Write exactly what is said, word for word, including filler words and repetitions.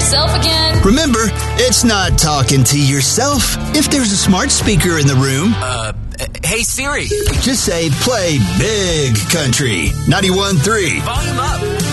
myself again. Remember, it's not talking to yourself. If there's a smart speaker in the room, Uh, hey Siri. just say play Big Country ninety-one point three. Volume up.